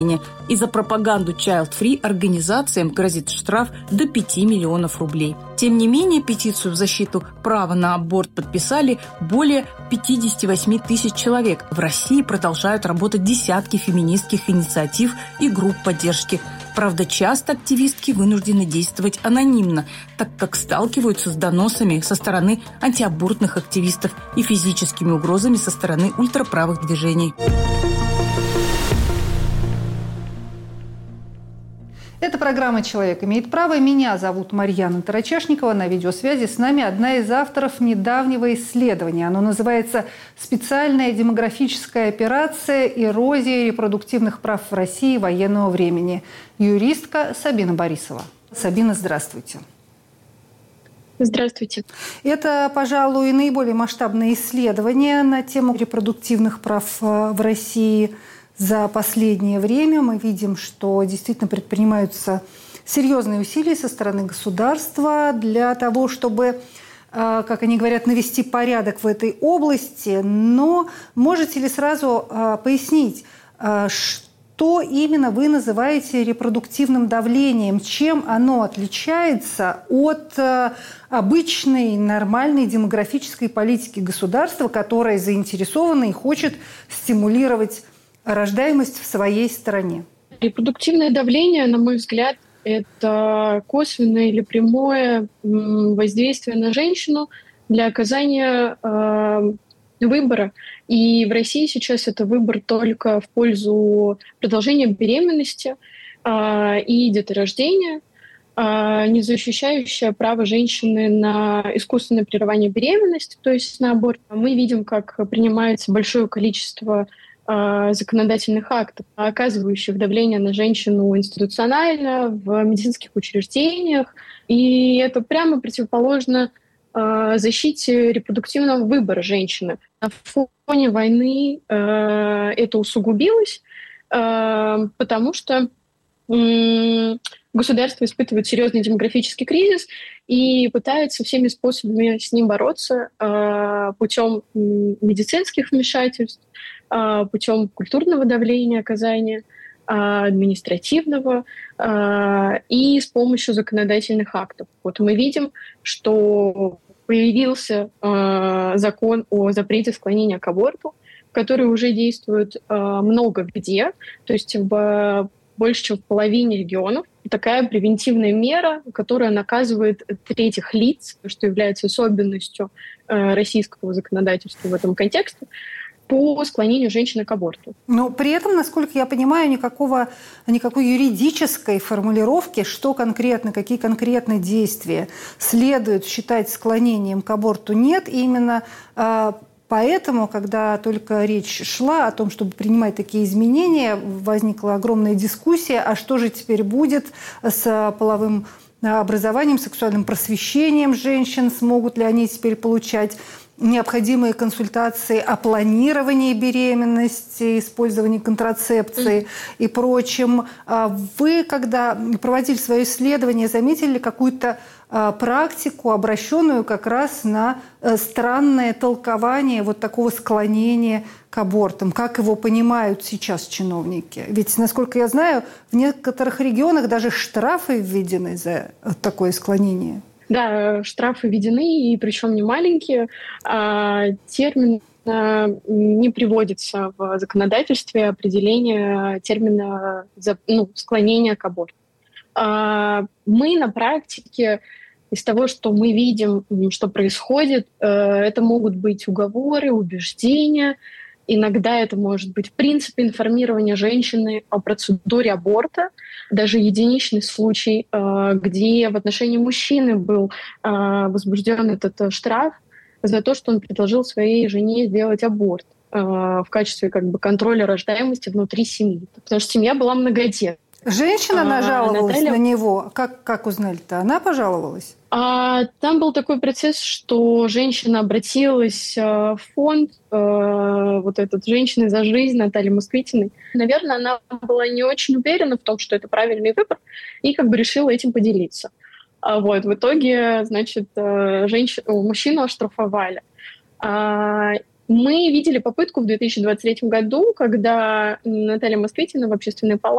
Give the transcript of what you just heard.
И за пропаганду child-free организациям грозит штраф до 5 миллионов рублей. Тем не менее, петицию в защиту права на аборт подписали более 58 тысяч человек. В России продолжают работать десятки феминистских инициатив и групп поддержки. Правда, часто активистки вынуждены действовать анонимно, так как сталкиваются с доносами со стороны антиабортных активистов и физическими угрозами со стороны ультраправых движений. Это программа «Человек имеет право». Меня зовут Марьяна Тарачешникова. На видеосвязи с нами одна из авторов недавнего исследования. Оно называется «Специальная демографическая операция. Эрозия репродуктивных прав в России военного времени». Юристка Сабина Борисова. Сабина, здравствуйте. Здравствуйте. Это, пожалуй, наиболее масштабное исследование на тему репродуктивных прав в России. За последнее время мы видим, что действительно предпринимаются серьезные усилия со стороны государства для того, чтобы, как они говорят, навести порядок в этой области. Но можете ли сразу пояснить, что именно вы называете репродуктивным давлением? Чем оно отличается от обычной нормальной демографической политики государства, которое заинтересовано и хочет стимулировать рождаемость в своей стране? Репродуктивное давление, на мой взгляд, это косвенное или прямое воздействие на женщину для оказания выбора. И в России сейчас это выбор только в пользу продолжения беременности и деторождения, не защищающее право женщины на искусственное прерывание беременности, то есть на аборт. Мы видим, как принимается большое количество законодательных актов, оказывающих давление на женщину институционально, в медицинских учреждениях. И это прямо противоположно защите репродуктивного выбора женщины. На фоне войны это усугубилось, потому что государство испытывает серьезный демографический кризис и пытается всеми способами с ним бороться путем медицинских вмешательств, путем культурного давления, оказания, административного и с помощью законодательных актов. Вот мы видим, что появился закон о запрете склонения к аборту, который уже действует много где, то есть больше, чем в половине регионов. Такая превентивная мера, которая наказывает третьих лиц, что является особенностью российского законодательства в этом контексте, по склонению женщины к аборту. Но при этом, насколько я понимаю, никакой юридической формулировки, что конкретно, какие конкретные действия следует считать склонением к аборту, нет. И именно поэтому, когда только речь шла о том, чтобы принимать такие изменения, возникла огромная дискуссия, а что же теперь будет с половым образованием, сексуальным просвещением женщин, смогут ли они теперь получать необходимые консультации о планировании беременности, использовании контрацепции и прочем. Вы, когда проводили свое исследование, заметили какую-то практику, обращенную как раз на странное толкование вот такого склонения к абортам? Как его понимают сейчас чиновники? Ведь, насколько я знаю, в некоторых регионах даже штрафы введены за такое склонение. Да, штрафы введены, и причем не маленькие. Термин не приводится в законодательстве определение термина склонения к аборту. Мы на практике из того, что мы видим, что происходит, это могут быть уговоры, убеждения. Иногда это может быть в принципе информирование женщины о процедуре аборта. Даже единичный случай, где в отношении мужчины был возбужден этот штраф за то, что он предложил своей жене сделать аборт в качестве контроля рождаемости внутри семьи. Потому что семья была многодетной. Женщина нажаловалась на него. Как узнали-то? Она пожаловалась? Там был такой процесс, что женщина обратилась в фонд «Женщины за жизнь» Натальи Москвитиной. Наверное, она была не очень уверена в том, что это правильный выбор, и решила этим поделиться. В итоге, мужчину оштрафовали. Мы видели попытку в 2023 году, когда Наталья Москвитина в Общественной палате